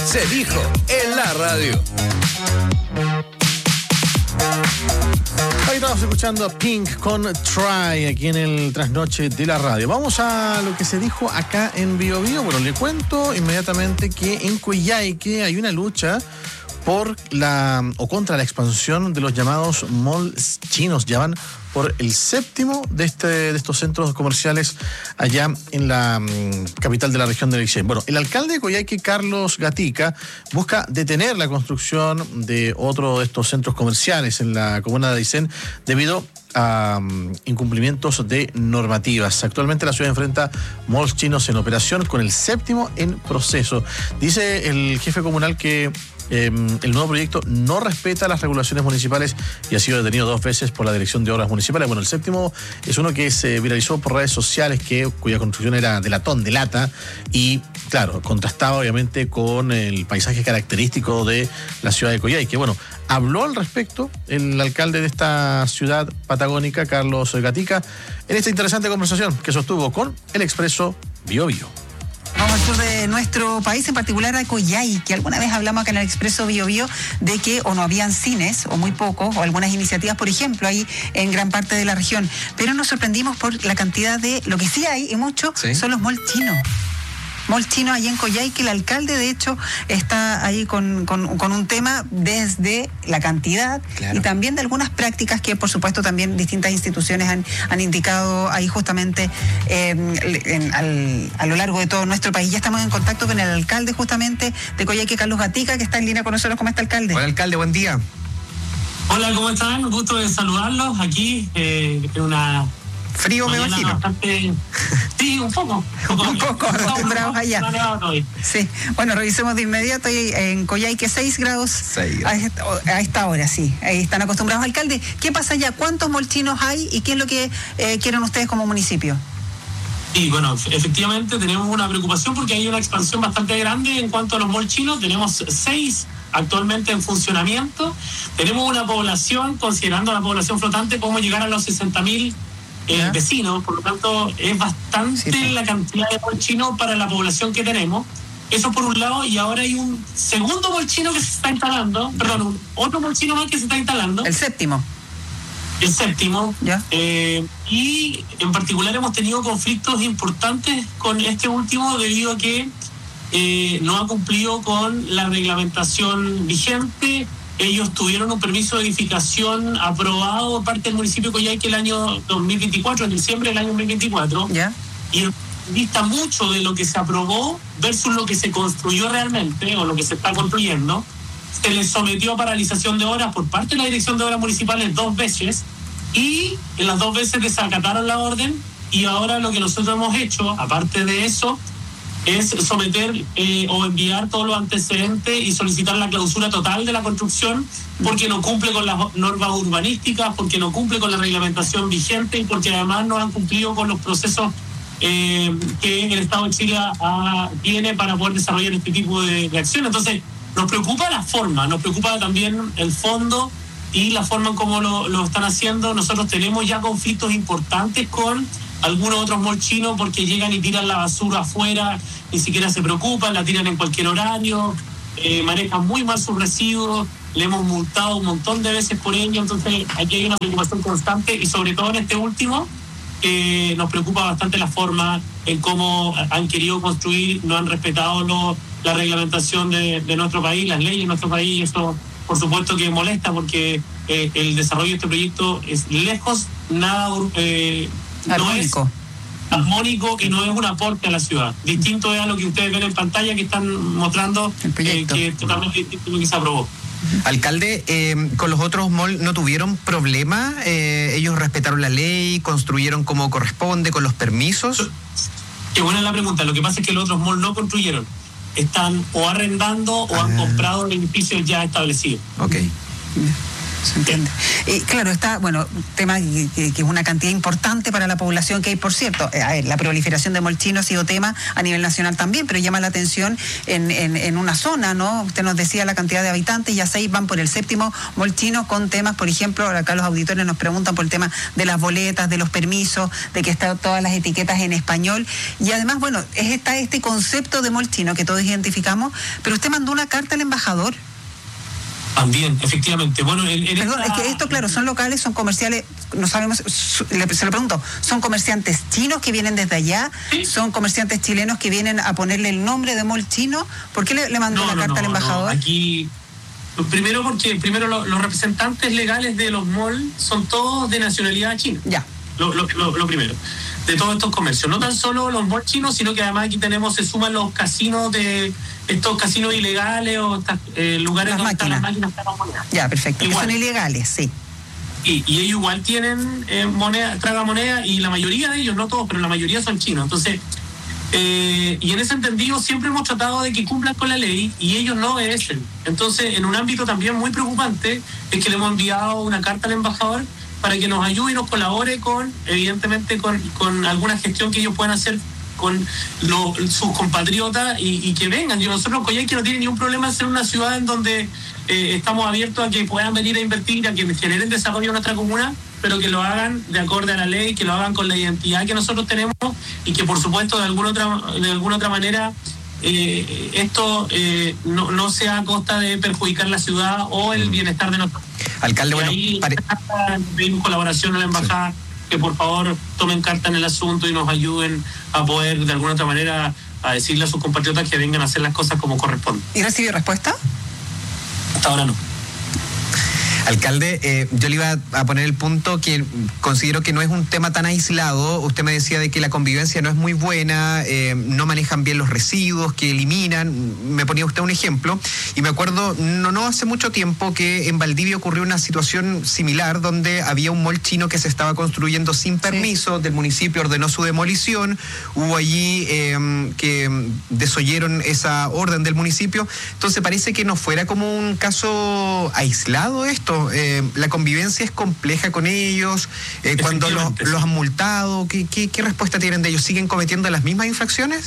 Se dijo en la radio. Ahí estamos escuchando a Pink con Try aquí en el Trasnoche de la radio. Vamos a lo que se dijo acá en Bio Bio. Bueno, le cuento inmediatamente que en Coyhaique hay una lucha por contra la expansión de los llamados malls chinos. Ya van por el séptimo de estos centros comerciales allá en la capital de la región de Aysén. Bueno, el alcalde de Coyhaique, Carlos Gatica, busca detener la construcción de otro de estos centros comerciales en la comuna de Aysén debido a incumplimientos de normativas. Actualmente la ciudad enfrenta malls chinos en operación, con el séptimo en proceso. Dice el jefe comunal que el nuevo proyecto no respeta las regulaciones municipales y ha sido detenido 2 veces por la Dirección de Obras Municipales. Bueno, el séptimo es uno que se viralizó por redes sociales, cuya construcción era de latón, de lata, y claro, contrastaba obviamente con el paisaje característico de la ciudad de Coyhaique. Bueno, habló al respecto el alcalde de esta ciudad patagónica, Carlos Gatica, en esta interesante conversación que sostuvo con el Expreso Bio Bio. Vamos al sur de nuestro país, en particular a Coyhaique. Alguna vez hablamos acá en el Expreso Bio Bio de que o no habían cines, o muy pocos, o algunas iniciativas, por ejemplo, ahí en gran parte de la región. Pero nos sorprendimos por la cantidad de, lo que sí hay, y mucho, ¿sí?, son los malls chinos. Mall chino allí en Coyhaique. El alcalde, de hecho, está ahí con un tema desde la cantidad, claro, y también de algunas prácticas que, por supuesto, también distintas instituciones han indicado ahí justamente a lo largo de todo nuestro país. Ya estamos en contacto con el alcalde justamente de Coyhaique, Carlos Gatica, que está en línea con nosotros. ¿Cómo está, alcalde? Hola, alcalde, buen día. Hola, ¿cómo están? Un gusto de saludarlos aquí en una... Frío, me imagino. Bastante... Sí, un poco acostumbrados allá. Sí, bueno, revisemos de inmediato. En Coyhaique 6 grados 6. A esta hora, sí. Ahí están acostumbrados. Alcalde, ¿qué pasa allá? ¿Cuántos malls chinos hay y qué es lo que quieren ustedes como municipio? Sí, bueno, efectivamente tenemos una preocupación porque hay una expansión bastante grande en cuanto a los malls chinos. Tenemos 6 actualmente en funcionamiento. Tenemos una población, considerando la población flotante, podemos llegar a los 60.000 vecinos, por lo tanto es bastante la cantidad de mall chino para la población que tenemos. Eso por un lado, y ahora hay un segundo mall chino que se está instalando, otro mall chino más que se está instalando. El séptimo. Y en particular hemos tenido conflictos importantes con este último debido a que no ha cumplido con la reglamentación vigente. Ellos tuvieron un permiso de edificación aprobado por parte del municipio de Coyhaique el año 2024, en diciembre del año 2024. Y dista mucho de lo que se aprobó versus lo que se construyó realmente, o lo que se está construyendo. Se les sometió a paralización de obras por parte de la Dirección de Obras Municipales 2 veces, y en las 2 veces desacataron la orden, y ahora lo que nosotros hemos hecho, aparte de eso, es someter o enviar todos los antecedentes y solicitar la clausura total de la construcción, porque no cumple con las normas urbanísticas, porque no cumple con la reglamentación vigente y porque además no han cumplido con los procesos que el Estado de Chile tiene para poder desarrollar este tipo de acción. Entonces, nos preocupa la forma, nos preocupa también el fondo y la forma en cómo lo están haciendo. Nosotros tenemos ya conflictos importantes con algunos otros malls chinos porque llegan y tiran la basura afuera, ni siquiera se preocupan, la tiran en cualquier horario, manejan muy mal sus residuos, le hemos multado un montón de veces por ello. Entonces aquí hay una preocupación constante, y sobre todo en este último nos preocupa bastante la forma en cómo han querido construir, no han respetado la reglamentación de nuestro país, las leyes de nuestro país, y eso por supuesto que molesta porque el desarrollo de este proyecto es lejos, nada... armónico. Armónico, que no es un aporte a la ciudad. Distinto es a lo que ustedes ven en pantalla, que están mostrando que es totalmente distinto a lo que se aprobó. Alcalde, con los otros malls no tuvieron problema, ellos respetaron la ley, construyeron como corresponde, con los permisos. Qué buena la pregunta. Lo que pasa es que los otros malls no construyeron, están o arrendando o han comprado edificios ya establecidos. Ok. Se entiende. Claro, está, bueno, tema que es una cantidad importante para la población que hay, por cierto. La proliferación de mall chino ha sido tema a nivel nacional también, pero llama la atención en una zona, ¿no? Usted nos decía la cantidad de habitantes, ya 6 van por el 7º mall chino con temas, por ejemplo, acá los auditores nos preguntan por el tema de las boletas, de los permisos, de que están todas las etiquetas en español. Y además, bueno, está este concepto de mall chino que todos identificamos, pero usted mandó una carta al embajador. También, efectivamente. Bueno, Perdón, es que esto, claro, son locales, son comerciales, no sabemos, se lo pregunto, ¿son comerciantes chinos que vienen desde allá? ¿Sí? ¿Son comerciantes chilenos que vienen a ponerle el nombre de mall chino? ¿Por qué le mandó la carta al embajador? Aquí, primero porque los representantes legales de los malls son todos de nacionalidad china. Ya. Lo primero. De todos estos comercios. No tan solo los malls chinos, sino que además aquí se suman los casinos estos casinos ilegales o lugares donde están las máquinas tragamonedas. Ya, perfecto. Que son ilegales, sí. Y ellos igual tienen tragamonedas, y la mayoría de ellos, no todos, pero la mayoría son chinos. Entonces, y en ese entendido siempre hemos tratado de que cumplan con la ley y ellos no obedecen. Entonces, en un ámbito también muy preocupante, es que le hemos enviado una carta al embajador para que nos ayude y nos colabore evidentemente con alguna gestión que ellos puedan hacer con sus compatriotas y que vengan. Nosotros, Coyhaique no tiene ningún problema en ser una ciudad en donde estamos abiertos a que puedan venir a invertir, a que generen desarrollo en nuestra comuna, pero que lo hagan de acorde a la ley, que lo hagan con la identidad que nosotros tenemos y que, por supuesto, de alguna otra manera esto no sea a costa de perjudicar la ciudad o el bienestar de nosotros. Alcalde, bueno, pedimos colaboración a la embajada, sí, que por favor tomen carta en el asunto y nos ayuden a poder de alguna otra manera a decirle a sus compatriotas que vengan a hacer las cosas como corresponde. ¿Y recibió respuesta? Hasta ahora no. Alcalde, yo le iba a poner el punto que considero que no es un tema tan aislado. Usted me decía de que la convivencia no es muy buena, no manejan bien los residuos, que eliminan. Me ponía usted un ejemplo y me acuerdo no hace mucho tiempo que en Valdivia ocurrió una situación similar donde había un mall chino que se estaba construyendo sin permiso, sí. Del municipio ordenó su demolición, hubo allí que desoyeron esa orden del municipio. Entonces parece que no fuera como un caso aislado esto. La convivencia es compleja con ellos, cuando los han multado, ¿qué respuesta tienen de ellos? ¿Siguen cometiendo las mismas infracciones?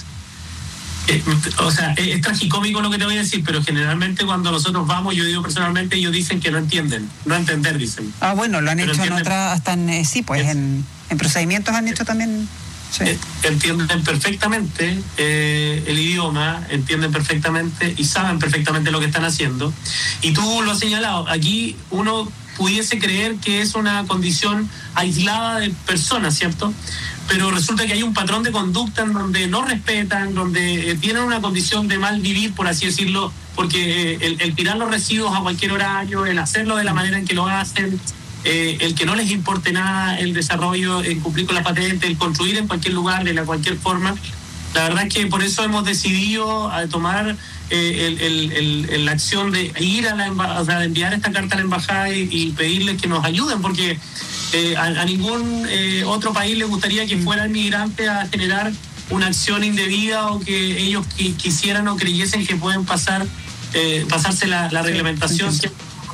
Es tragicómico lo que te voy a decir, pero generalmente cuando nosotros vamos, yo digo personalmente, ellos dicen que no entienden, no entender dicen. Bueno, lo han hecho en otras, hasta en procedimientos han hecho también. Sí. Entienden perfectamente el idioma, entienden perfectamente y saben perfectamente lo que están haciendo. Y tú lo has señalado, aquí uno pudiese creer que es una condición aislada de personas, ¿cierto? Pero resulta que hay un patrón de conducta en donde no respetan, donde tienen una condición de mal vivir, por así decirlo, porque el tirar los residuos a cualquier horario, el hacerlo de la manera en que lo hacen, el que no les importe nada el desarrollo, el cumplir con la patente, el construir en cualquier lugar, de cualquier forma. La verdad es que por eso hemos decidido tomar la acción de ir a la embajada, o sea, de enviar esta carta a la embajada y pedirles que nos ayuden, porque a ningún otro país le gustaría que fuera el migrante a generar una acción indebida o que ellos quisieran o creyesen que pueden pasarse la reglamentación. Sí.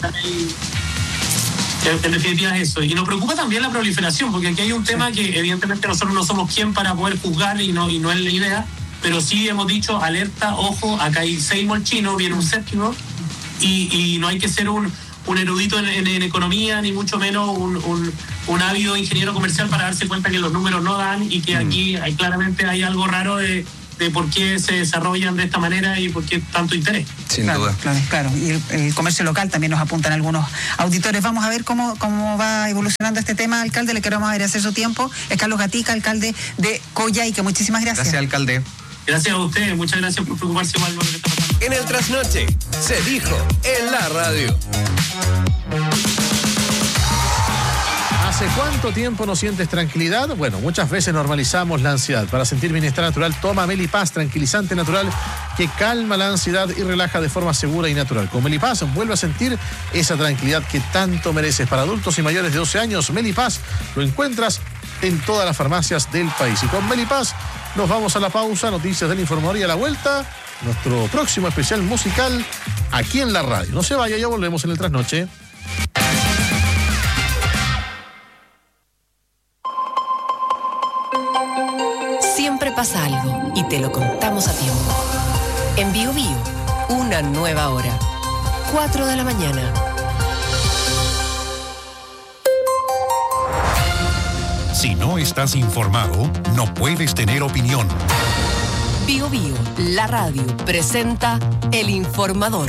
En definitiva es eso. Y nos preocupa también la proliferación, porque aquí hay un tema que evidentemente nosotros no somos quien para poder juzgar y no es la idea, pero sí hemos dicho, alerta, ojo, acá hay 6 malls chinos, viene un 7º, y no hay que ser un erudito en economía, ni mucho menos un ávido ingeniero comercial para darse cuenta que los números no dan y que aquí claramente hay algo raro de por qué se desarrollan de esta manera y por qué tanto interés. Sin duda. Claro. Y el comercio local también nos apuntan algunos auditores. Vamos a ver cómo va evolucionando este tema, alcalde. Le queremos agradecer su tiempo. Es Carlos Gatica, alcalde de Coyhaique. Muchísimas gracias. Gracias, alcalde. Gracias a ustedes. Muchas gracias por preocuparse igual por lo que está pasando. En el Trasnoche se dijo en la radio. ¿Hace cuánto tiempo no sientes tranquilidad? Bueno, muchas veces normalizamos la ansiedad. Para sentir bienestar natural, toma Melipaz, tranquilizante natural que calma la ansiedad y relaja de forma segura y natural. Con Melipaz vuelve a sentir esa tranquilidad que tanto mereces. Para adultos y mayores de 12 años, Melipaz lo encuentras en todas las farmacias del país. Y con Melipaz nos vamos a la pausa, noticias del informador y a la vuelta, nuestro próximo especial musical aquí en la radio. No se vaya, ya volvemos en el Trasnoche. pasa algo y te lo contamos a tiempo. En Bio Bio, una nueva hora. 4 de la mañana. Si no estás informado, no puedes tener opinión. Bio Bio, la radio, presenta El Informador.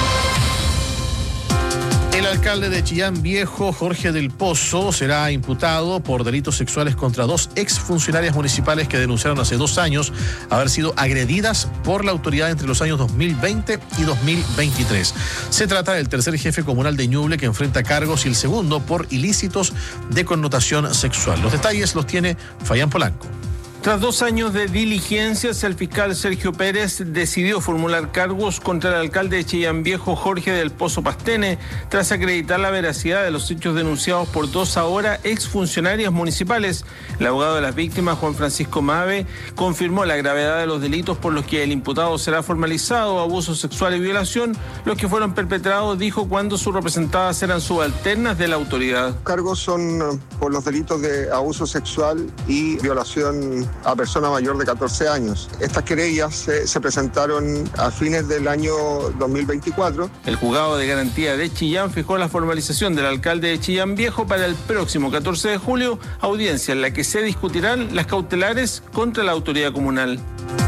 El alcalde de Chillán Viejo, Jorge del Pozo, será imputado por delitos sexuales contra 2 exfuncionarias municipales que denunciaron hace 2 años haber sido agredidas por la autoridad entre los años 2020 y 2023. Se trata del tercer jefe comunal de Ñuble que enfrenta cargos y el segundo por ilícitos de connotación sexual. Los detalles los tiene Fayán Polanco. Tras 2 años de diligencias, el fiscal Sergio Pérez decidió formular cargos contra el alcalde de Chillán Viejo, Jorge del Pozo Pastene, tras acreditar la veracidad de los hechos denunciados por 2 ahora exfuncionarias municipales. El abogado de las víctimas, Juan Francisco Mave, confirmó la gravedad de los delitos por los que el imputado será formalizado: abuso sexual y violación, los que fueron perpetrados, dijo, cuando sus representadas eran subalternas de la autoridad. Cargos son por los delitos de abuso sexual y violación a persona mayor de 14 años. Estas querellas se presentaron a fines del año 2024. El juzgado de garantía de Chillán fijó la formalización del alcalde de Chillán Viejo para el próximo 14 de julio, audiencia en la que se discutirán las cautelares contra la autoridad comunal.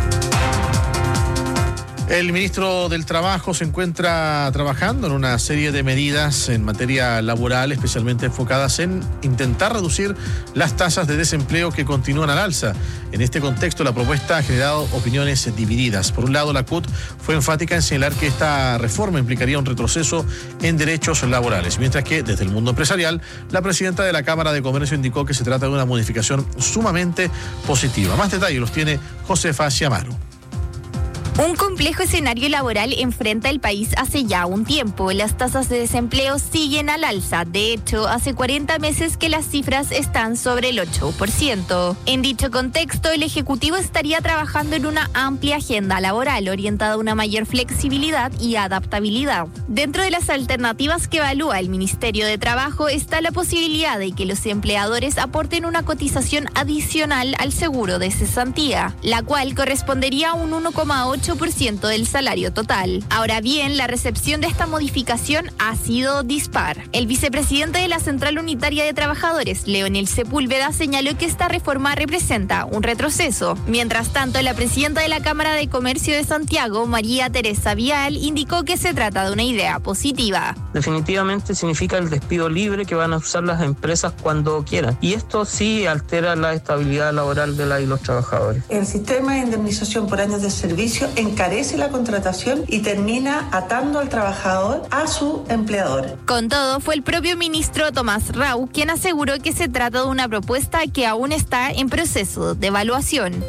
El ministro del Trabajo se encuentra trabajando en una serie de medidas en materia laboral, especialmente enfocadas en intentar reducir las tasas de desempleo que continúan al alza. En este contexto, la propuesta ha generado opiniones divididas. Por un lado, la CUT fue enfática en señalar que esta reforma implicaría un retroceso en derechos laborales, mientras que desde el mundo empresarial, la presidenta de la Cámara de Comercio indicó que se trata de una modificación sumamente positiva. Más detalles los tiene Josefa Chiamaro. Un complejo escenario laboral enfrenta el país hace ya un tiempo. Las tasas de desempleo siguen al alza. De hecho, hace 40 meses que las cifras están sobre el 8%. En dicho contexto, el Ejecutivo estaría trabajando en una amplia agenda laboral orientada a una mayor flexibilidad y adaptabilidad. Dentro de las alternativas que evalúa el Ministerio de Trabajo está la posibilidad de que los empleadores aporten una cotización adicional al seguro de cesantía, la cual correspondería a un 1,8% del salario total. Ahora bien, la recepción de esta modificación ha sido dispar. El vicepresidente de la Central Unitaria de Trabajadores, Leonel Sepúlveda, señaló que esta reforma representa un retroceso. Mientras tanto, la presidenta de la Cámara de Comercio de Santiago, María Teresa Vial, indicó que se trata de una idea positiva. Definitivamente significa el despido libre que van a usar las empresas cuando quieran. Y esto sí altera la estabilidad laboral de los trabajadores. El sistema de indemnización por años de servicio encarece la contratación y termina atando al trabajador a su empleador. Con todo, fue el propio ministro Tomás Rau quien aseguró que se trata de una propuesta que aún está en proceso de evaluación.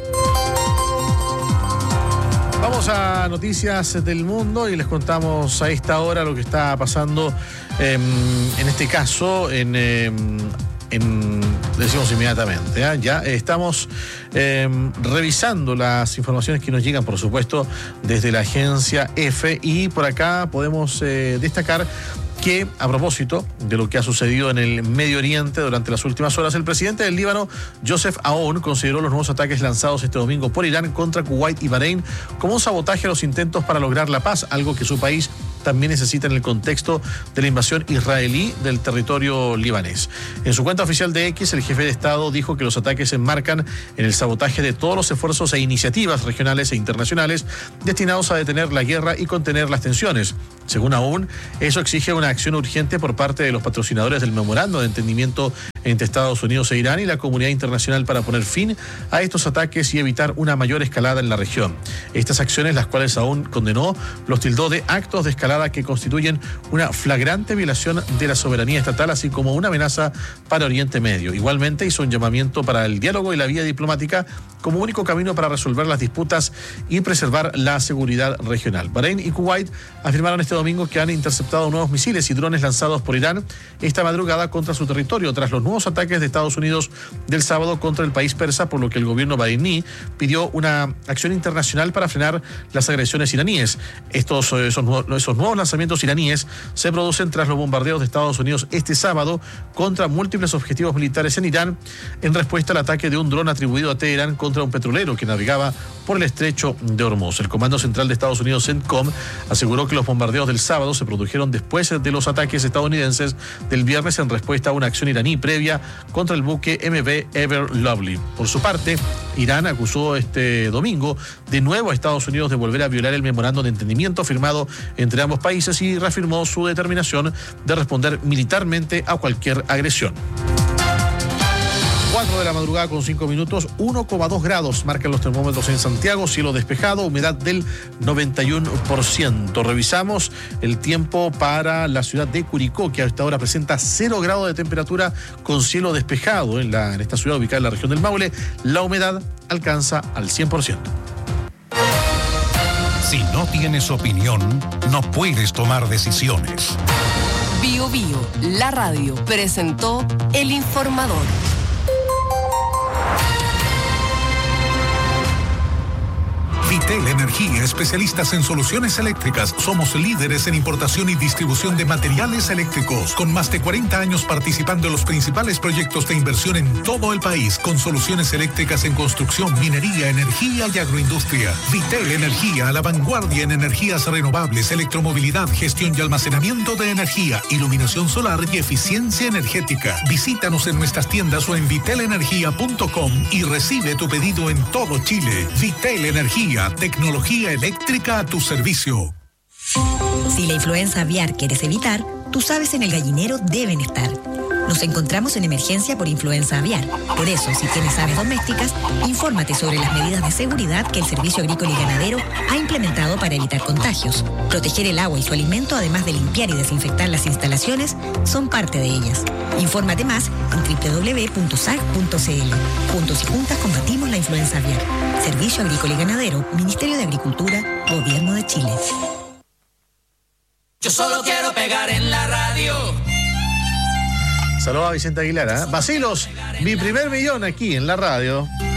Vamos a noticias del mundo y les contamos a esta hora lo que está pasando en este caso decimos inmediatamente, ya estamos revisando las informaciones que nos llegan, por supuesto, desde la agencia EFE, y por acá podemos destacar que, a propósito de lo que ha sucedido en el Medio Oriente durante las últimas horas, el presidente del Líbano, Joseph Aoun, consideró los nuevos ataques lanzados este domingo por Irán contra Kuwait y Bahrein como un sabotaje a los intentos para lograr la paz, algo que su país también necesita en el contexto de la invasión israelí del territorio libanés. En su cuenta oficial de X, el jefe de Estado dijo que los ataques se enmarcan en el sabotaje de todos los esfuerzos e iniciativas regionales e internacionales destinados a detener la guerra y contener las tensiones. Según Aoun, eso exige una acción urgente por parte de los patrocinadores del memorando de entendimiento entre Estados Unidos e Irán y la comunidad internacional para poner fin a estos ataques y evitar una mayor escalada en la región. Estas acciones, las cuales Aoun condenó, los tildó de actos de escalada que constituyen una flagrante violación de la soberanía estatal, así como una amenaza para Oriente Medio. Igualmente hizo un llamamiento para el diálogo y la vía diplomática como único camino para resolver las disputas y preservar la seguridad regional. Bahrein y Kuwait afirmaron este domingo que han interceptado nuevos misiles y drones lanzados por Irán esta madrugada contra su territorio tras los nuevos condenó los ataques de Estados Unidos del sábado contra el país persa, por lo que el gobierno bahiní pidió una acción internacional para frenar las agresiones iraníes. Esos nuevos lanzamientos iraníes se producen tras los bombardeos de Estados Unidos este sábado contra múltiples objetivos militares en Irán, en respuesta al ataque de un dron atribuido a Teherán contra un petrolero que navegaba por el estrecho de Hormuz. El Comando Central de Estados Unidos, CENTCOM, aseguró que los bombardeos del sábado se produjeron después de los ataques estadounidenses del viernes en respuesta a una acción iraní previa contra el buque MV Ever Lovely. Por su parte, Irán acusó este domingo de nuevo a Estados Unidos de volver a violar el memorando de entendimiento firmado entre ambos países y reafirmó su determinación de responder militarmente a cualquier agresión. 4 de la madrugada con 5 minutos, 1,2 grados marcan los termómetros en Santiago, cielo despejado, humedad del 91%. Revisamos el tiempo para la ciudad de Curicó, que a esta hora presenta 0 grados de temperatura con cielo despejado. En esta ciudad ubicada en la región del Maule, la humedad alcanza al 100%. Si no tienes opinión, no puedes tomar decisiones. Bio Bio, la radio, presentó El Informador. Vitel Energía, especialistas en soluciones eléctricas. Somos líderes en importación y distribución de materiales eléctricos, con más de 40 años participando en los principales proyectos de inversión en todo el país, con soluciones eléctricas en construcción, minería, energía y agroindustria. Vitel Energía, a la vanguardia en energías renovables, electromovilidad, gestión y almacenamiento de energía, iluminación solar y eficiencia energética. Visítanos en nuestras tiendas o en vitelenergia.com y recibe tu pedido en todo Chile. Vitel Energía, tecnología eléctrica a tu servicio. Si la influenza aviar quieres evitar, tus aves en el gallinero deben estar. Nos encontramos en emergencia por influenza aviar. Por eso, si tienes aves domésticas, infórmate sobre las medidas de seguridad que el Servicio Agrícola y Ganadero ha implementado para evitar contagios. Proteger el agua y su alimento, además de limpiar y desinfectar las instalaciones, son parte de ellas. Infórmate más en www.sag.cl. Juntos y juntas combatimos la influenza aviar. Servicio Agrícola y Ganadero, Ministerio de Agricultura, Gobierno de Chile. Yo solo quiero pegar en la radio. Saludos a Vicente Aguilar. Vacilos, mi primer millón aquí en la radio.